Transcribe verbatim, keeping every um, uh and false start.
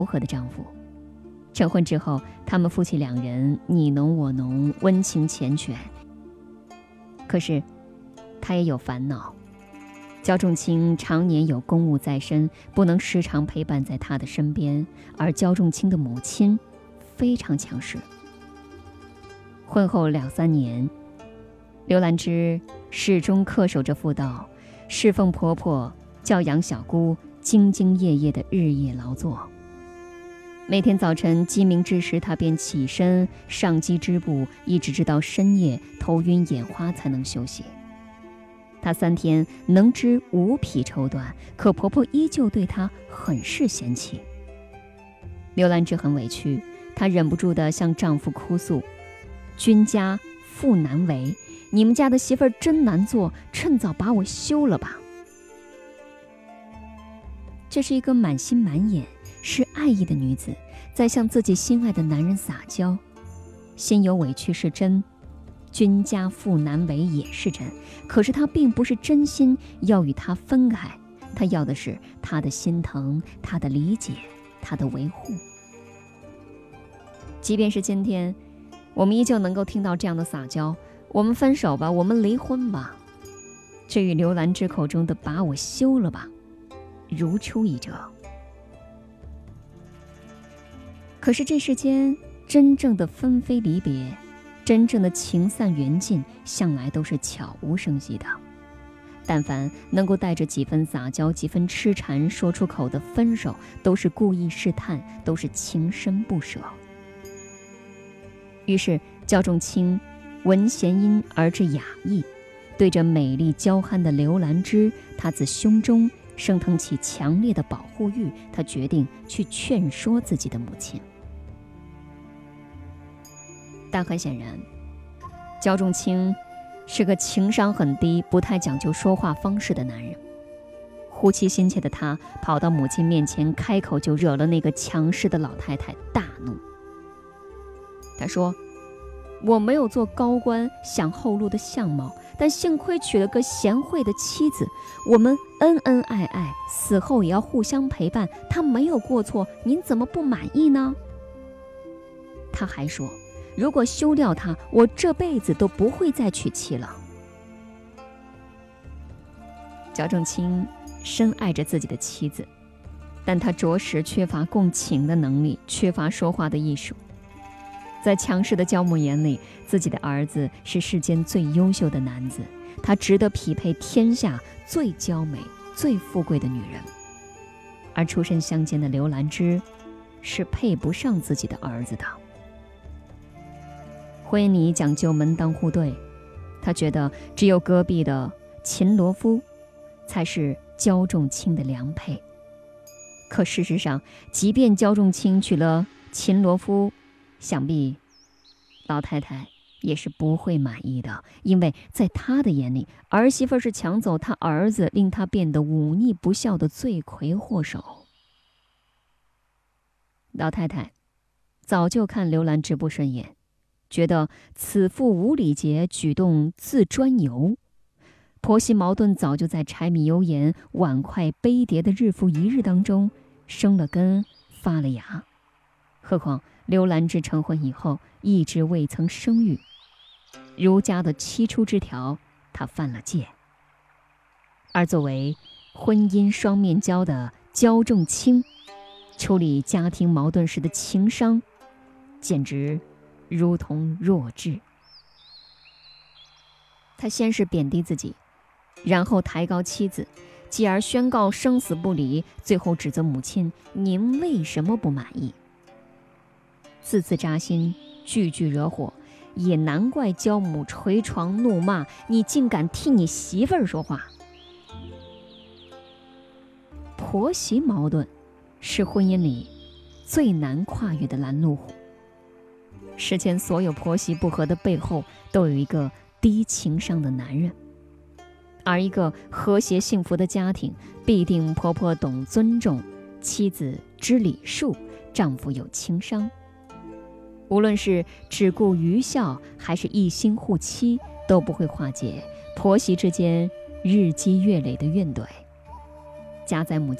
和的丈夫。成婚之后，他们夫妻两人你侬我侬，温情缱绻。可是他也有烦恼，焦仲卿常年有公务在身，不能时常陪伴在他的身边，而焦仲卿的母亲非常强势。婚后两三年，刘兰芝始终恪守着妇道，侍奉婆婆，教养小姑，兢兢业业的日夜劳作。每天早晨鸡鸣之时，她便起身上机织布，一直直到深夜头晕眼花才能休息。她三天能织五匹绸缎，可婆婆依旧对她很是嫌弃。刘兰芝很委屈，她忍不住地向丈夫哭诉：君家妇难为，你们家的媳妇儿真难做，趁早把我休了吧。这是一个满心满眼是爱意的女子，在向自己心爱的男人撒娇，心有委屈是真，君家妇难为也是真，可是她并不是真心要与他分开，她要的是他的心疼，他的理解，他的维护。即便是今天，我们依旧能够听到这样的撒娇：我们分手吧，我们离婚吧。这与刘兰芝口中的把我休了吧如出一辙。可是这世间真正的分飞离别，真正的情散缘尽，向来都是悄无声息的。但凡能够带着几分撒娇，几分痴缠说出口的分手，都是故意试探，都是情深不舍。于是焦仲卿闻弦音而至雅意，对着美丽娇憨的刘兰芝，他自胸中升腾起强烈的保护欲，他决定去劝说自己的母亲。但很显然，焦仲卿是个情商很低、不太讲究说话方式的男人。呼气心切的他跑到母亲面前，开口就惹了那个强势的老太太大怒。他说：我没有做高官享后路的相貌，但幸亏娶了个贤惠的妻子，我们恩恩爱爱，死后也要互相陪伴，他没有过错，您怎么不满意呢？他还说，如果休掉他，我这辈子都不会再娶妻了。焦仲卿深爱着自己的妻子，但他着实缺乏共情的能力，缺乏说话的艺术。在强势的焦母眼里，自己的儿子是世间最优秀的男子，他值得匹配天下最娇美、最富贵的女人。而出身乡间的刘兰芝是配不上自己的儿子的。婚姻里讲究门当户对，他觉得只有隔壁的秦罗夫才是焦仲卿的良配。可事实上，即便焦仲卿娶了秦罗夫，想必老太太也是不会满意的，因为在他的眼里，儿媳妇是抢走他儿子，令他变得忤逆不孝的罪魁祸首。老太太早就看刘兰芝不顺眼，觉得此妇无礼节，举动自专油。婆媳矛盾早就在柴米油盐、碗筷杯碟的日复一日当中生了根发了芽。何况刘兰芝成婚以后一直未曾生育，儒家的七出之条她犯了戒。而作为婚姻双面胶的焦仲卿，处理家庭矛盾时的情商简直如同弱智。他先是贬低自己，然后抬高妻子，继而宣告生死不离，最后指责母亲：您为什么不满意？字字扎心，句句惹火，也难怪焦母捶床怒骂：你竟敢替你媳妇儿说话！婆媳矛盾是婚姻里最难跨越的拦路虎。世间所有婆媳不和的背后，都有一个低情商的男人。而一个和谐幸福的家庭，必定婆婆懂尊重，妻子知礼数，丈夫有情商。无论是只顾愚孝，还是一心护妻，都不会化解婆媳之间日积月累的怨怼。家在母亲